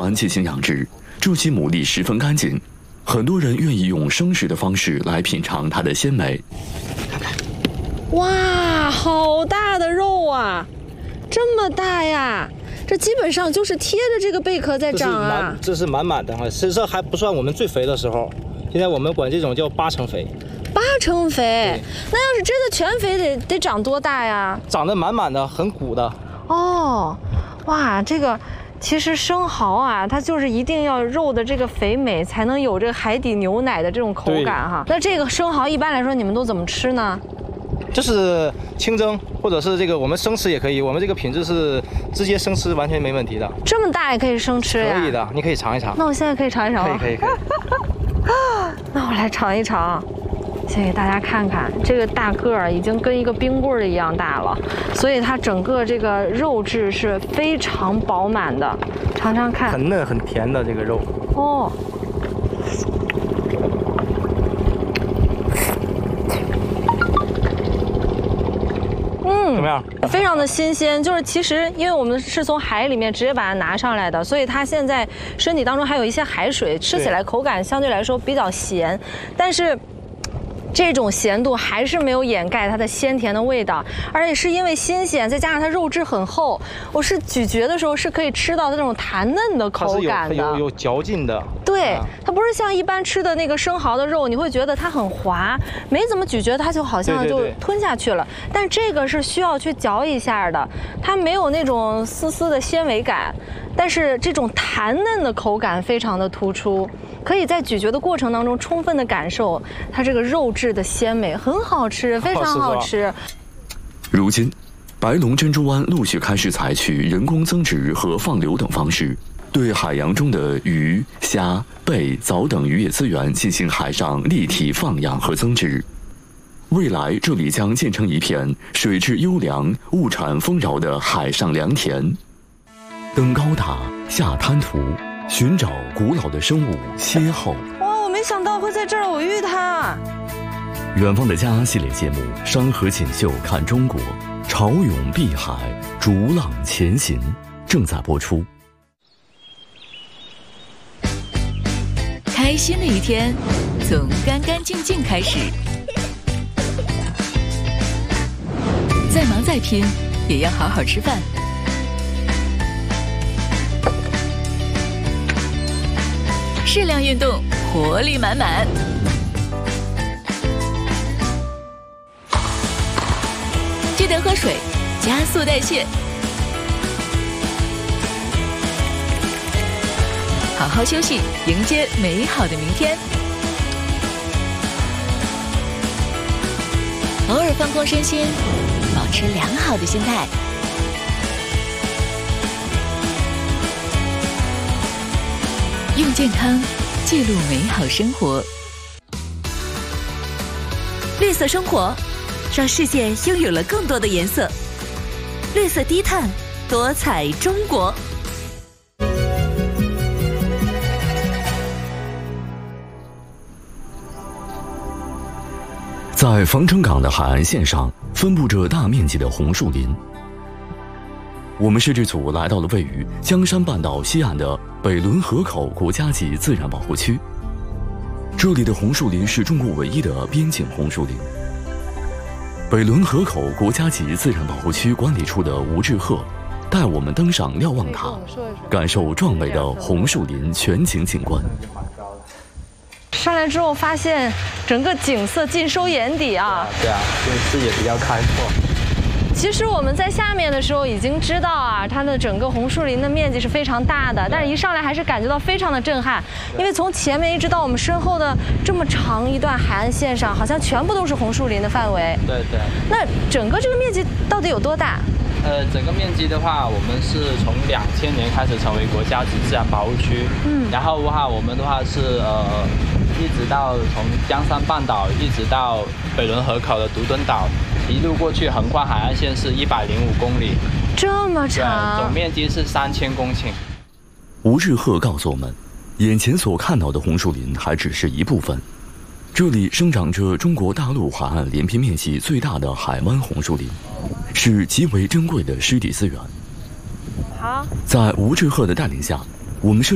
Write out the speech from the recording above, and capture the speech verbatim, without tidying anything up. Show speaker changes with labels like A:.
A: 湾进行养殖，这些牡蛎十分干净，很多人愿意用生食的方式来品尝它的鲜美。
B: 哇，好大的肉啊，这么大呀！这基本上就是贴着这个贝壳在长啊。
C: 这是满满的哈，其实还不算我们最肥的时候，现在我们管这种叫八成肥。
B: 八成肥，那要是真的全肥得得长多大呀？
C: 长得满满的，很鼓的。
B: 哦，哇，这个其实生蚝啊，它就是一定要肉的这个肥美，才能有这个海底牛奶的这种口感哈。那这个生蚝一般来说你们都怎么吃呢？
C: 就是清蒸，或者是这个我们生吃也可以。我们这个品质是直接生吃，完全没问题的。这
B: 么大也可以生吃呀？
C: 可以的，你可以尝一尝。
B: 那我现在可以尝一尝吗？
C: 可以可以可以。
B: 那我来尝一尝。先给大家看看，这个大个儿已经跟一个冰棍儿一样大了，所以它整个这个肉质是非常饱满的。尝尝看，
C: 很嫩很甜的这个肉。
B: 哦，嗯，
C: 怎么样？
B: 非常的新鲜，就是其实因为我们是从海里面直接把它拿上来的，所以它现在身体当中还有一些海水，吃起来口感相对来说比较咸，但是这种咸度还是没有掩盖它的鲜甜的味道，而且是因为新鲜，再加上它肉质很厚，我是咀嚼的时候是可以吃到那种弹嫩的口感的，
C: 有有有嚼劲的。
B: 对，它不是像一般吃的那个生蚝的肉，你会觉得它很滑，没怎么咀嚼它就好像就吞下去了。对对对，但这个是需要去嚼一下的，它没有那种丝丝的纤维感，但是这种弹嫩的口感非常的突出。可以在咀嚼的过程当中充分的感受它这个肉质的鲜美，很好吃，非常好吃。
A: 如今，白龙珍珠湾陆续开始采取人工增殖和放流等方式，对海洋中的鱼、虾、贝、藻等渔业资源进行海上立体放养和增殖。未来，这里将建成一片水质优良、物产丰饶的海上良田。登高塔，下滩涂，寻找古老的生物邂逅。
B: 哇，我没想到会在这儿偶遇它。
A: 远方的家系列节目《山河锦绣看中国》，潮涌碧海，逐浪前行，正在播出。
D: 开心的一天，从干干净净开始。再忙再拼，也要好好吃饭。适量运动，活力满满。记得喝水，加速代谢。好好休息，迎接美好的明天。偶尔放空身心，保持良好的心态。用健康记录美好生活。
E: 绿色生活，让世界拥有了更多的颜色。绿色低碳，多彩中国。
A: 在防城港的海岸线上，分布着大面积的红树林。我们摄制组来到了位于江山半岛西岸的北仑河口国家级自然保护区。这里的红树林是中国唯一的边境红树林。北仑河口国家级自然保护区管理处的吴志鹤带我们登上瞭望塔，感受壮美的红树林全景景观。
B: 上来之后发现整个景色尽收眼底啊！
C: 对啊，因为视野比较开阔。
B: 其实我们在下面的时候已经知道啊，它的整个红树林的面积是非常大的，但是一上来还是感觉到非常的震撼，因为从前面一直到我们身后的这么长一段海岸线上，好像全部都是红树林的范围。
C: 对对。
B: 那整个这个面积到底有多大？
C: 呃，整个面积的话，我们是从两千年开始成为国家级自然保护区，嗯，然后的话，我们的话是呃，一直到从江山半岛一直到北仑河口的独墩岛。一路过去，横跨海岸线是一百零五公里，
B: 这么长，
C: 总面积是三千公顷。
A: 吴志鹤告诉我们，眼前所看到的红树林还只是一部分，这里生长着中国大陆海岸连片面积最大的海湾红树林，是极为珍贵的湿地资源。
B: 好，
A: 在吴志鹤的带领下，我们是